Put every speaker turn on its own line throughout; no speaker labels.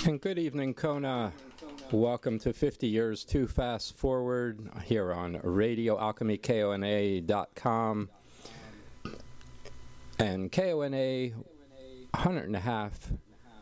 And good evening, Kona. Welcome to 50 Years Too Fast Forward here on RadioAlchemyKONA.com and KONA 100.5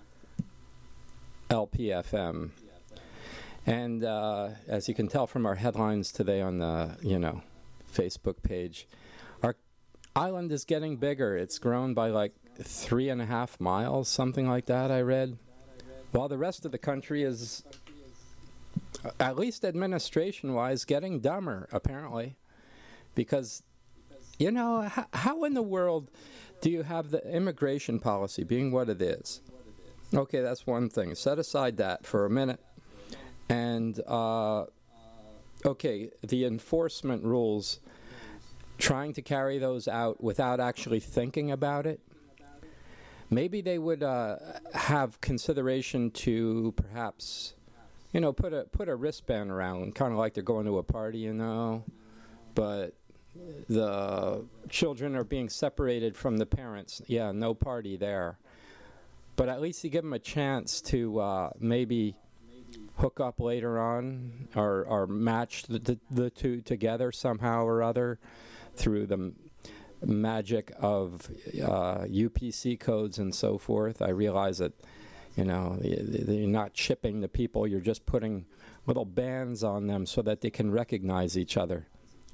LPFM. And as you can tell from our headlines today on the, Facebook page, our island is getting bigger. It's grown by like 3.5 miles, something like that, I read. While the rest of the country is, at least administration-wise, getting dumber, apparently. Because, how in the world do you have the immigration policy being what it is? Okay, that's one thing. Set aside that for a minute. And, okay, the enforcement rules, trying to carry those out without actually thinking about it. Maybe they would have consideration to perhaps, put a wristband around, kind of like they're going to a party, but the children are being separated from the parents. Yeah, no party there. But at least you give them a chance to maybe hook up later on or match the two together somehow or other through the magic of UPC codes and so forth. I realize that, you're not chipping the people, you're just putting little bands on them so that they can recognize each other.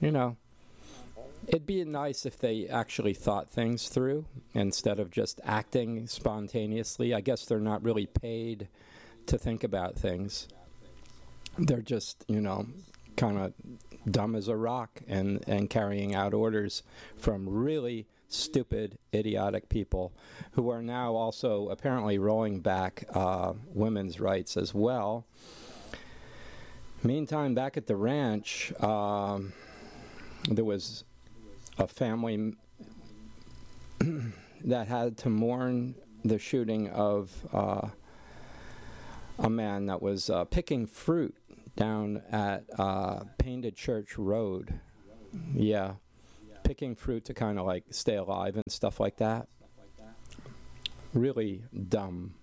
It'd be nice if they actually thought things through instead of just acting spontaneously. I guess they're not really paid to think about things. They're just, kind of dumb as a rock and carrying out orders from really stupid, idiotic people who are now also apparently rolling back women's rights as well. Meantime, back at the ranch, there was a family that had to mourn the shooting of a man that was picking fruit down at Painted Church Road. Yeah, picking fruit to kind of like stay alive and stuff like that. Really dumb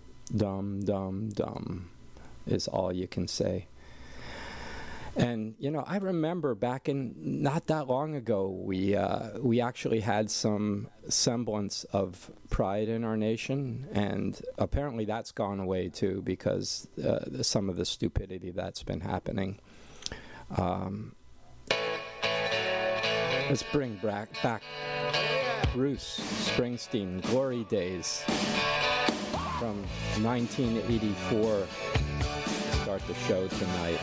is all you can say. And, I remember back in, not that long ago, we actually had some semblance of pride in our nation, and apparently that's gone away too because some of the stupidity that's been happening. Let's bring back Bruce Springsteen, Glory Days, from 1984, to start the show tonight.